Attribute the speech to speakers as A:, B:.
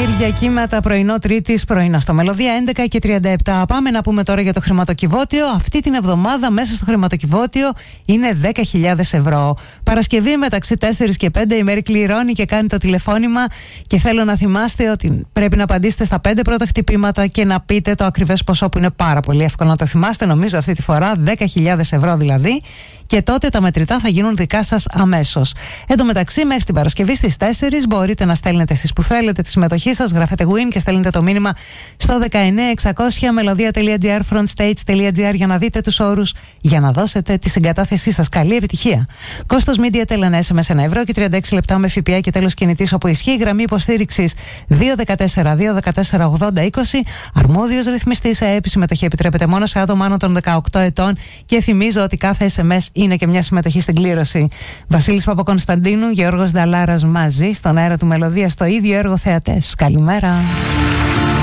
A: Κυριακή με τα πρωινό Τρίτης, πρωινό στο Μελωδία 11 και 37. Πάμε να πούμε τώρα για το χρηματοκιβώτιο. Αυτή την εβδομάδα μέσα στο χρηματοκιβώτιο είναι 10.000 ευρώ. Παρασκευή μεταξύ 4 και 5 η Μέρη κληρώνει και κάνει το τηλεφώνημα. Και θέλω να θυμάστε ότι πρέπει να απαντήσετε στα 5 πρώτα χτυπήματα και να πείτε το ακριβές ποσό, που είναι πάρα πολύ εύκολο να το θυμάστε. Νομίζω αυτή τη φορά 10.000 ευρώ δηλαδή. Και τότε τα μετρητά θα γίνουν δικά σας αμέσως. Εν τω μεταξύ, μέχρι την Παρασκευή στις 4 μπορείτε να στέλνετε εσείς που θέλετε τη συμμετοχή σας. Γράφετε win και στέλνετε το μήνυμα στο 19600 melodia.gr, frontstage.gr για να δείτε τους όρους, για να δώσετε τη συγκατάθεσή σας. Καλή επιτυχία. Κόστος Media Tel SMS 1 ευρώ και 36 λεπτά με ΦΠΑ και τέλος κινητής όπου ισχύει. Γραμμή υποστήριξης 214-214-80-20. Αρμόδιος ρυθμιστής ΑΕΠ. Συμμετοχή επιτρέπεται μόνο σε άτομα άνω των 18 ετών. Και θυμίζω ότι κάθε SMS είναι και μια συμμετοχή στην κλήρωση. Βασίλης Παπακωνσταντίνου, Γιώργος Νταλάρας μαζί στον αέρα του Μελωδία, στο ίδιο έργο θεατές. Καλημέρα.